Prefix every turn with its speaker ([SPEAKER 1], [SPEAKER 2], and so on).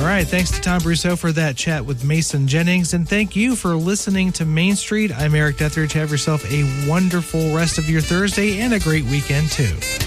[SPEAKER 1] All right. Thanks to Tom Brousseau for that chat with Mason Jennings. And thank you for listening to Main Street. I'm Eric Detheridge. Have yourself a wonderful rest of your Thursday and a great weekend, too.